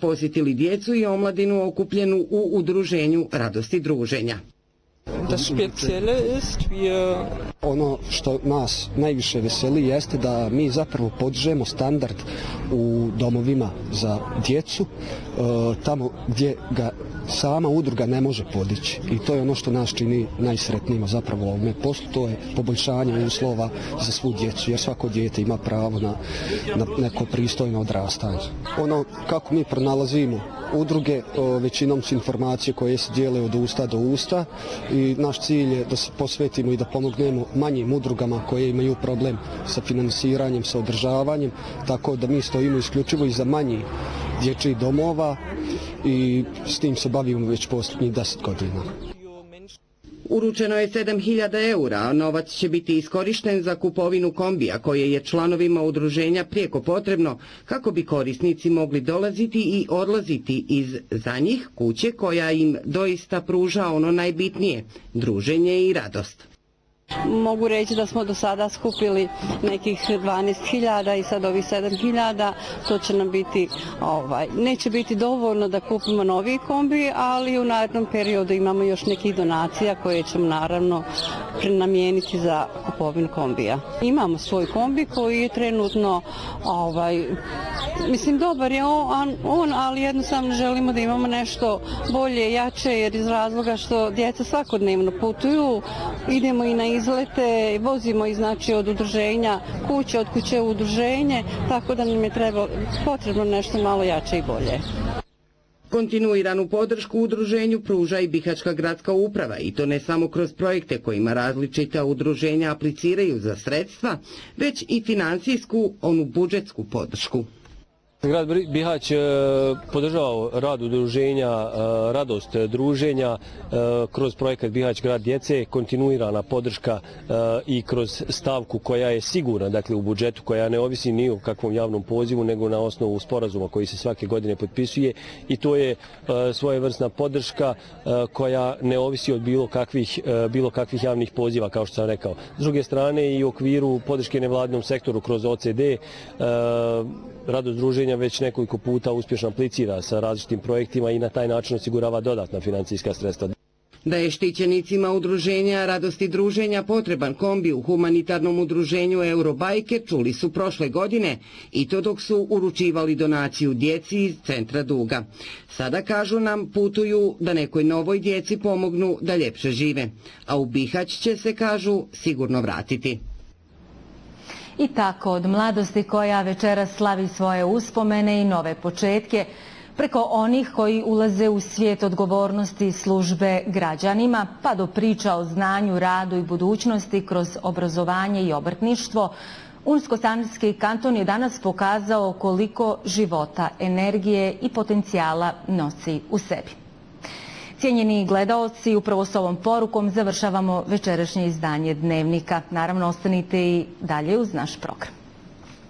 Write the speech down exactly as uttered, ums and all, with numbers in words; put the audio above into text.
posjetili djecu i omladinu okupljenu u udruženju Radosti druženja. Das Spezielle ist, wir... Ono što nas najviše veseli jeste da mi zapravo podižemo standard u domovima za djecu, tamo gdje ga sama udruga ne može podići. I to je ono što nas čini najsretnijima zapravo u ovome poslu, to je poboljšanje uslova za svu djecu, jer svako dijete ima pravo na, na neko pristojno odrastanje. Ono kako mi pronalazimo udruge, većinom su informacije koje se dijele od usta do usta i naš cilj je da se posvetimo i da pomognemo manjim udrugama koje imaju problem sa finansiranjem, sa održavanjem, tako da mi stojimo isključivo iza manjih dječjih domova i s tim se bavimo već posljednjih deset godina. Uručeno je sedam hiljada eura, a novac će biti iskorišten za kupovinu kombija koje je članovima udruženja prijeko potrebno kako bi korisnici mogli dolaziti i odlaziti iz za njih kuće koja im doista pruža ono najbitnije, druženje i radost. Mogu reći da smo do sada skupili nekih dvanaest hiljada i sad ovih sedam hiljada, to će nam biti, ovaj, neće biti dovoljno da kupimo novi kombi, ali u narednom periodu imamo još nekih donacija koje ćemo naravno prenamijeniti za kupovinu kombija. Imamo svoj kombi koji je trenutno, ovaj, mislim dobar je on, on, ali jednostavno želimo da imamo nešto bolje, jače, jer iz razloga što djeca svakodnevno putuju, idemo i na izlete, vozimo i znači od udruženja kuće, od kuće u udruženje, tako da nam je treba, potrebno nešto malo jače i bolje. Kontinuiranu podršku udruženju pruža i Bihaćka gradska uprava i to ne samo kroz projekte kojima različita udruženja apliciraju za sredstva, već i financijsku, onu budžetsku podršku. Grad Bihać podržava rad udruženja Radost druženja kroz projekat Bihać grad djece, kontinuirana podrška i kroz stavku koja je sigurna, dakle u budžetu, koja ne ovisi ni o kakvom javnom pozivu, nego na osnovu sporazuma koji se svake godine potpisuje, i to je svojevrsna podrška koja ne ovisi od bilo kakvih, bilo kakvih javnih poziva, kao što sam rekao. S druge strane, i u okviru podrške nevladinom sektoru kroz O C D, Radost druženja već nekoliko puta uspješno aplicira sa različitim projektima i na taj način osigurava dodatna financijska sredstva. Da je štićenicima udruženja Radosti druženja potreban kombi u humanitarnom udruženju Eurobajke čuli su prošle godine, i to dok su uručivali donaciju djeci iz centra Duga. Sada, kažu nam, putuju da nekoj novoj djeci pomognu da ljepše žive, a u Bihać će se, kažu, sigurno vratiti. I tako od mladosti koja večeras slavi svoje uspomene i nove početke, preko onih koji ulaze u svijet odgovornosti i službe građanima, pa do priča o znanju, radu i budućnosti kroz obrazovanje i obrtništvo, Unsko-Sandarski kanton je danas pokazao koliko života, energije i potencijala nosi u sebi. Cijenjeni gledaoci, upravo s ovom porukom završavamo večerašnje izdanje Dnevnika. Naravno, ostanite i dalje uz naš program.